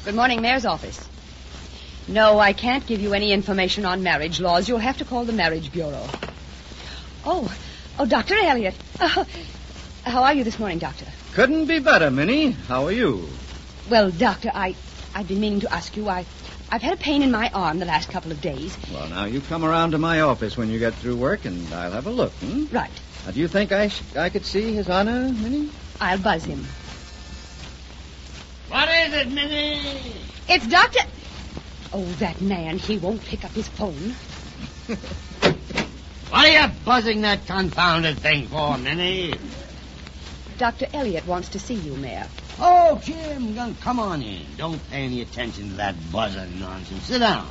Good morning, Mayor's office. No, I can't give you any information on marriage laws. You'll have to call the Marriage Bureau. Oh, Dr. Elliott. How are you this morning, Doctor? Couldn't be better, Minnie. How are you? Well, Doctor, I've been meaning to ask you. I've had a pain in my arm the last couple of days. Well, now, you come around to my office when you get through work, and I'll have a look, hmm? Right. Now, do you think I could see His Honor, Minnie? I'll buzz him. What is it, Minnie? It's Dr. Oh, that man. He won't pick up his phone. What are you buzzing that confounded thing for, Minnie? Dr. Elliott wants to see you, Mayor. Oh, Jim, come on in. Don't pay any attention to that buzzing nonsense. Sit down.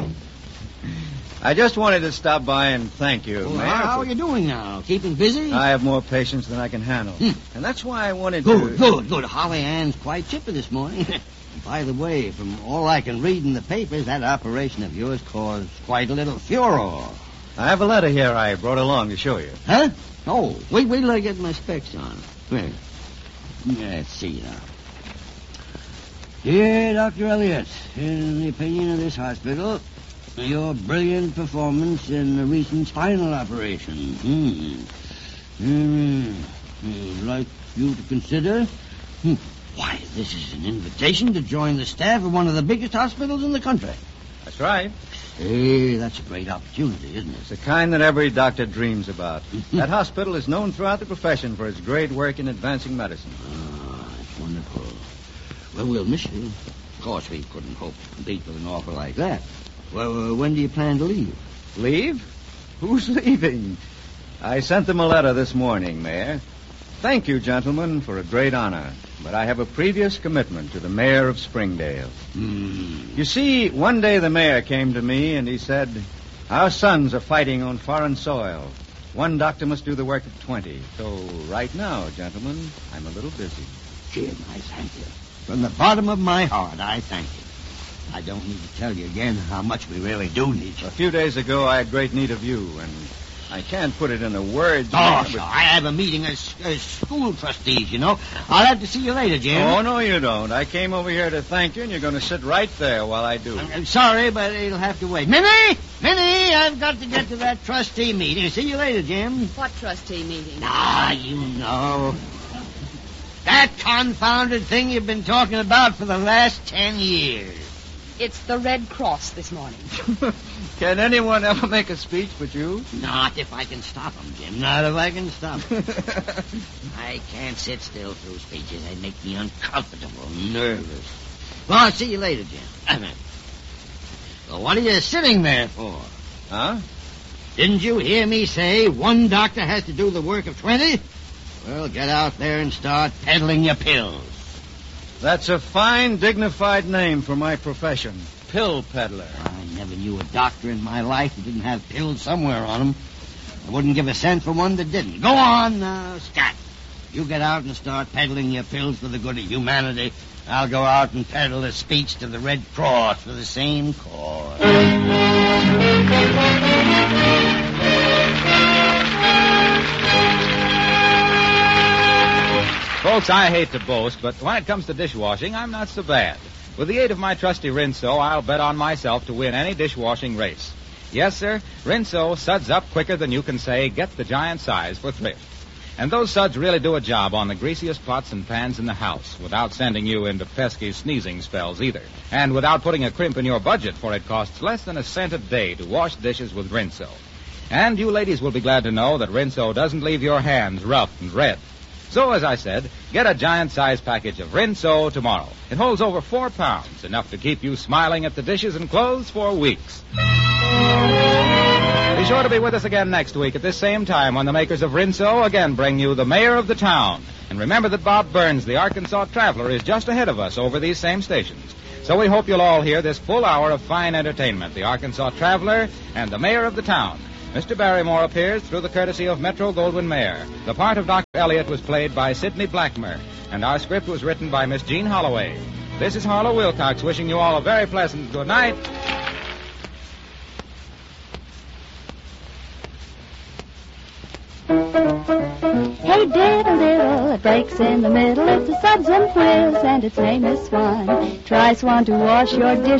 I just wanted to stop by and thank you, Well, Mayor. how are you doing now? Keeping busy? I have more patience than I can handle. And that's why I wanted Good, to... good. Holly Ann's quite chipper this morning. By the way, from all I can read in the papers, that operation of yours caused quite a little furor. I have a letter here I brought along to show you. Huh? Oh, wait till I get my specs on. Wait. Let's see now. Dear Dr. Elliott, in the opinion of this hospital, your brilliant performance in the recent spinal operation. I'd like you to consider. Why, this is an invitation to join the staff of one of the biggest hospitals in the country. That's right. Hey, that's a great opportunity, isn't it? It's the kind that every doctor dreams about. That hospital is known throughout the profession for its great work in advancing medicine. Ah, that's wonderful. Well, we'll miss you. Of course, we couldn't hope to compete with an offer like that. Well, when do you plan to leave? Leave? Who's leaving? I sent them a letter this morning, Mayor. Thank you, gentlemen, for a great honor. But I have a previous commitment to the mayor of Springdale. You see, one day the mayor came to me and he said, our sons are fighting on foreign soil. One doctor must do the work of 20. So right now, gentlemen, I'm a little busy. Jim, I thank you. From the bottom of my heart, I thank you. I don't need to tell you again how much we really do need you. A few days ago, I had great need of you, and I can't put it into words. Oh, sure. I have a meeting as school trustees, you know. I'll have to see you later, Jim. Oh, no, you don't. I came over here to thank you, and you're going to sit right there while I do. I'm sorry, but it'll have to wait. Minnie! Minnie, I've got to get to that trustee meeting. See you later, Jim. What trustee meeting? Ah, you know. That confounded thing you've been talking about for the last 10 years. It's the Red Cross this morning. Can anyone ever make a speech but you? Not if I can stop them, Jim. Not if I can stop them. I can't sit still through speeches. They make me uncomfortable, nervous. Well, I'll see you later, Jim. Well, what are you sitting there for? Huh? Didn't you hear me say one doctor has to do the work of 20? Well, get out there and start peddling your pills. That's a fine, dignified name for my profession. Pill peddler. I never knew a doctor in my life who didn't have pills somewhere on him. I wouldn't give a cent for one that didn't. Go on now, Scott. You get out and start peddling your pills for the good of humanity. I'll go out and peddle a speech to the Red Cross for the same cause. Folks, I hate to boast, but when it comes to dishwashing, I'm not so bad. With the aid of my trusty Rinso, I'll bet on myself to win any dishwashing race. Yes, sir, Rinso suds up quicker than you can say, get the giant size for thrift. And those suds really do a job on the greasiest pots and pans in the house, without sending you into pesky sneezing spells either. And without putting a crimp in your budget, for it costs less than a cent a day to wash dishes with Rinso. And you ladies will be glad to know that Rinso doesn't leave your hands rough and red. So, as I said, get a giant-size package of Rinso tomorrow. It holds over 4 pounds, enough to keep you smiling at the dishes and clothes for weeks. Be sure to be with us again next week at this same time when the makers of Rinso again bring you the mayor of the town. And remember that Bob Burns, the Arkansas Traveler, is just ahead of us over these same stations. So we hope you'll all hear this full hour of fine entertainment, the Arkansas Traveler and the mayor of the town. Mr. Barrymore appears through the courtesy of Metro-Goldwyn-Mayer. The part of Dr. Elliott was played by Sidney Blackmer, and our script was written by Miss Jean Holloway. This is Harlow Wilcox wishing you all a very pleasant good night. Hey, diddle, diddle, breaks in the middle. It's a Suds and Whiz, and its name is Swan. Try Swan to wash your dishes.